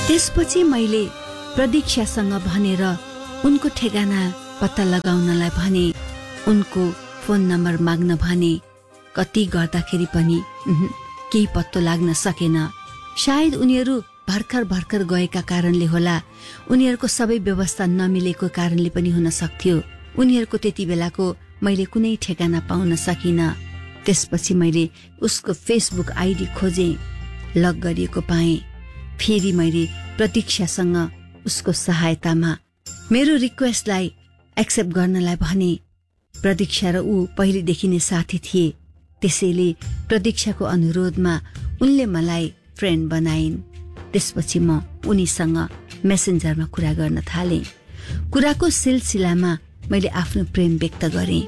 त्यसपछि मैले प्रतीक्षासँग भनेर उनको ठेगाना पत्ता लगाउनलाई भने, उनको फोन नम्बर माग्न भने। कति गर्दाखेरि पनि केही पत्तो लाग्न सकेन। सायद उनीहरू भर्खर गएका कारणले होला, उनीहरूको सबै व्यवस्था नमिलेको कारणले पनि हुन सक्थ्यो। उनीहरूको त्यति बेलाको मैले कुनै ठेगाना पाउन सकिन। त्यसपछि मैले उसको फेसबुक आइडी खोजेँ, लक गरिएको पाएँ। फेरि मैले प्रतीक्षासँग उसको सहायतामा मेरो रिक्वेस्टलाई एक्सेप्ट गर्नलाई भने। प्रतीक्षा र ऊ पहिलेदेखि नै साथी थिए, त्यसैले प्रतीक्षाको अनुरोधमा उनले मलाई फ्रेन्ड बनाइन्। त्यसपछि म उनीसँग मेसेन्जरमा कुरा गर्न थालेँ। कुराको सिलसिलामा मैले आफ्नो प्रेम व्यक्त गरेँ।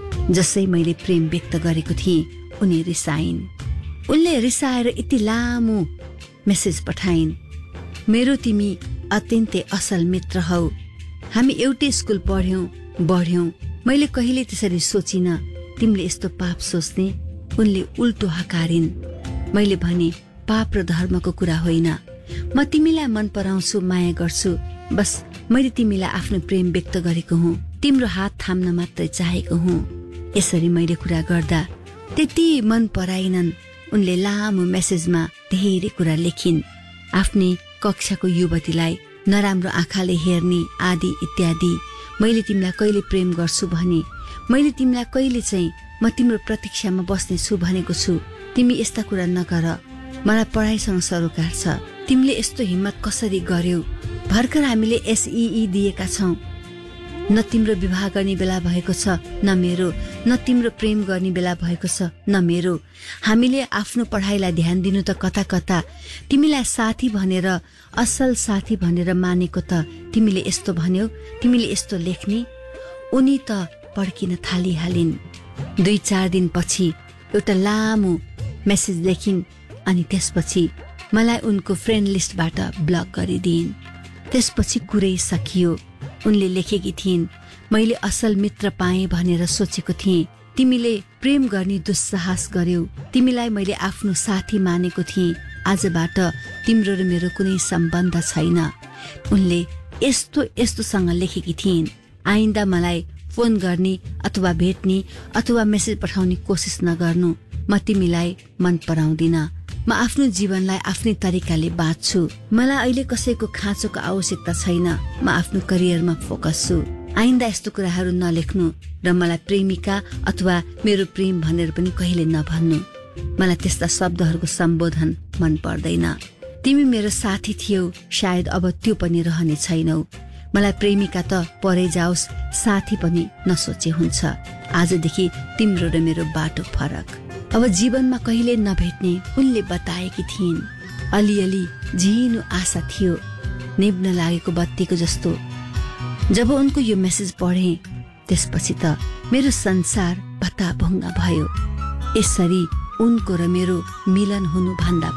जसै मैले प्रेम व्यक्त गरेको थिएँ, उनी रिसाइन्। उनले रिसाएर यति लामो मेसेज पठाइन्, मेरो तिमी अत्यन्तै असल मित्र हौ, हामी एउटै स्कुल पढ्यौं बढ्यौं, मैले कहिले त्यसरी सोचिन तिमीले यस्तो पाप सोच्ने। उनले उल्टो हकारिन्। मैले भने, पाप र धर्मको कुरा होइन, म तिमीलाई मन पराउँछु, माया गर्छु, बस मैले तिमीलाई आफ्नो प्रेम व्यक्त गरेको हुँ, तिम्रो हात थाम्न मात्रै चाहेको हुँ। यसरी मैले कुरा गर्दा त्यति मन पराइनन्। उनले लामो मेसेजमा धेरै कुरा लेखिन्, आफ्नै कक्षाको युवतीलाई नराम्रो आँखाले हेर्ने आदि इत्यादि। मैले तिमीलाई कहिले प्रेम गर्छु भने, मैले तिमीलाई कहिले चाहिँ म तिम्रो प्रतीक्षामा बस्नेछु भनेको छु। तिमी यस्ता कुरा नगर, मलाई पढाइसँग सरोकार छ, तिमीले यस्तो हिम्मत कसरी गर्यौ? भर्खर हामीले SEE दिएका छौं, न तिम्रो विवाह गर्ने बेला भएको छ न मेरो, न तिम्रो प्रेम गर्ने बेला भएको छ न मेरो। हामीले आफ्नो पढाइलाई ध्यान दिनु त कता कता, तिमीलाई साथी भनेर, असल साथी भनेर मानेको त तिमीले यस्तो भन्यौ, तिमीले यस्तो लेख्ने। उनी त पड्किन थालिहालिन्। 2-4 दिनपछि एउटा लामो मेसेज लेखिन् अनि त्यसपछि मलाई उनको फ्रेन्ड लिस्टबाट ब्लक गरिदिइन्। त्यसपछि कुरै सकियो। उनले लेखेकी थिइन्, मैले असल मित्र पाएँ भनेर सोचेको थिएँ, तिमीले प्रेम गर्ने दुस्साहस गर्यौ, तिमीलाई मैले आफ्नो साथी मानेको थिएँ, आजबाट तिम्रो र मेरो कुनै सम्बन्ध छैन। उनले यस्तोसँग लेखेकी थिइन्, आइन्दा मलाई फोन गर्ने अथवा भेट्ने अथवा मेसेज पठाउने कोसिस नगर्नु, म तिमीलाई मन पराउँदिन, म आफ्नो जीवनलाई आफ्नै तरिकाले बाँच्छु, मलाई अहिले कसैको खाँचोको आवश्यकता छैन, म आफ्नो करियरमा फोकस छु, आइन्दा यस्तो कुराहरू नलेख्नु र मलाई प्रेमिका अथवा मेरो प्रेम भनेर पनि कहिले नभन्नु, मलाई त्यस्ता शब्दहरूको सम्बोधन मन पर्दैन। तिमी मेरो साथी थियौ, सायद अब त्यो पनि रहने छैनौ, मलाई प्रेमिका त परै जाओस्, साथी पनि नसोचे हुन्छ। आजदेखि तिम्रो र मेरो बाटो फरक, अब जीवनमा कहिले नभेट्ने उनले बताएकी थिइन्। अलिअलि झिनो आशा थियो, निभ्न लागेको बत्तीको जस्तो। जब उनको यो मेसेज पढे त्यसपछि त मेरो संसार भत्ताभुङ्ग भयो। यसरी उनको र मेरो मिलन हुनु भन्दा